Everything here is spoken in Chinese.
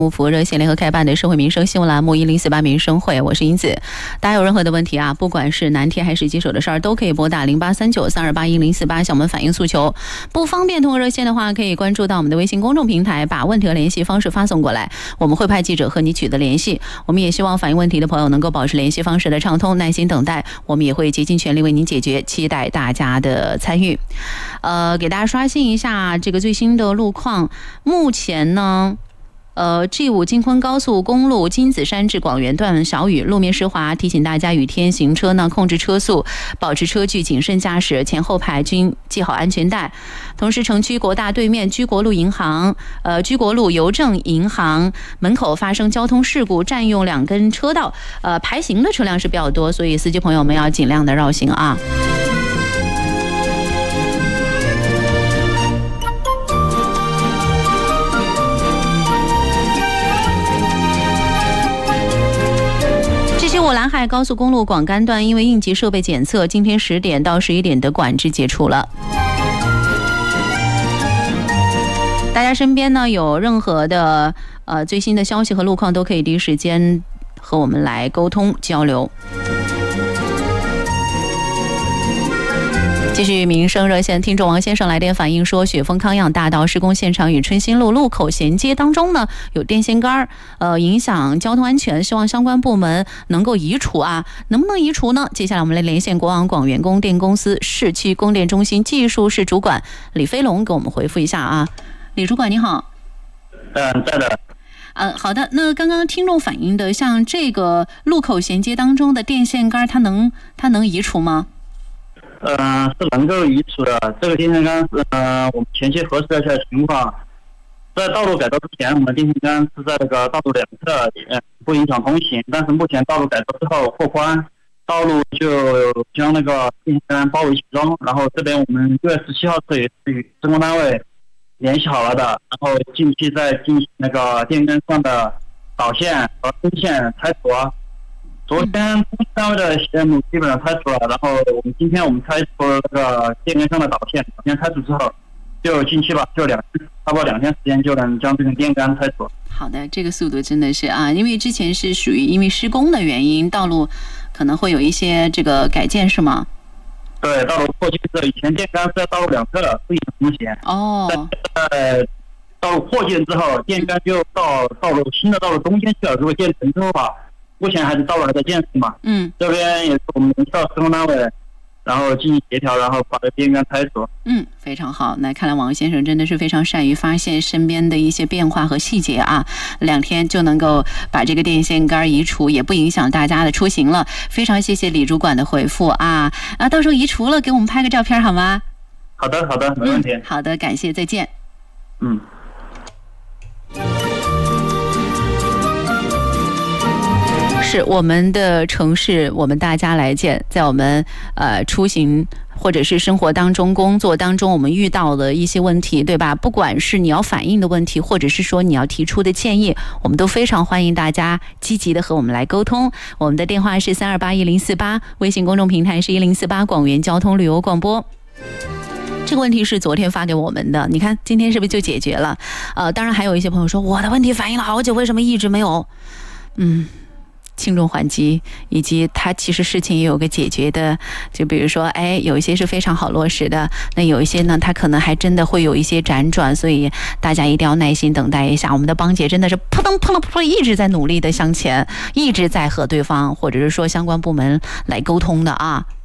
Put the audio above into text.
服务热线联合开办的社会民生新闻栏目1048民生会，我是英子。大家有任何的问题啊，不管是难题还是棘手的事儿，都可以拨打083932811048向我们反映诉求。不方便通过热线的话，可以关注到我们的微信公众平台，把问题和联系方式发送过来，我们会派记者和你取得联系。我们也希望反映问题的朋友能够保持联系方式的畅通，耐心等待，我们也会竭尽全力为您解决，期待大家的参与。给大家刷新一下这个最新的路况，目前呢。G5 京昆高速公路金子山至广元段小雨，路面湿滑，提醒大家雨天行车呢，控制车速，保持车距，谨慎驾驶，前后排均系好安全带。同时，城区国大对面居国路银行、居国路邮政银行门口发生交通事故，占用2根车道，排行的车辆是比较多，所以司机朋友们要尽量的绕行啊。G5兰海高速公路广甘段因为应急设备检测，今天10点到11点的管制解除了。大家身边呢有任何的最新的消息和路况，都可以第一时间和我们来沟通交流。继续民生热线，听众王先生来电反映说，雪峰康养大道施工现场与春兴路路口衔接当中呢，有电线杆影响交通安全，希望相关部门能够移除啊，能不能移除呢？接下来我们来连线国网广元供电公司市区供电中心技术室主管李飞龙，给我们回复一下啊。李主管你好。 在的。 好的，那刚刚听众反映的，像这个路口衔接当中的电线杆，它能移除吗？ 是能够移除的。这个电线杆是我们前期核实了一下情况，在道路改造之前，我们电线杆是在这个道路两侧，不影响通行。但是目前道路改造之后扩宽，道路就将那个电线杆包围其中。然后这边我们6月17号是与施工单位联系好了的，然后近期再进行那个电杆上的导线和分线拆除。昨天单位的项目基本上拆除了，然后今天我们拆除了那个电杆上的导线拆除之后，就近期吧，就差不多2天时间就能将这根电杆拆除。 好的，这个速度真的是啊，因为之前是属于因为施工的原因，道路可能会有一些这个改建是吗？ 对，道路扩建之后，以前电杆是在道路两侧的，不影响通行。 哦。 在道路扩建之后，电杆就到新的道路中间去了。如果建成之后吧。目前还是道路还在建设嘛，这边也是我们到施工单位，然后进行协调，然后把这电杆拆除。 非常好。那看来王先生真的是非常善于发现身边的一些变化和细节啊，2天就能够把这个电线杆移除，也不影响大家的出行了。非常谢谢李主管的回复啊，到时候移除了给我们拍个照片好吗？ 好的，没问题。 好的，感谢，再见。是我们的城市，我们大家来见，在我们出行或者是生活当中、工作当中，我们遇到的一些问题，对吧？不管是你要反映的问题，或者是说你要提出的建议，我们都非常欢迎大家积极的和我们来沟通。我们的电话是3281048，微信公众平台是1048广元交通旅游广播。这个问题是昨天发给我们的，你看今天是不是就解决了？当然还有一些朋友说，我的问题反映了好久，为什么一直没有？轻重缓急，以及它其实事情也有个解决的，就比如说有一些是非常好落实的，那有一些呢它可能还真的会有一些辗转，所以大家一定要耐心等待一下。我们的邦姐真的是扑腾扑腾扑腾一直在努力的向前，一直在和对方或者是说相关部门来沟通的啊。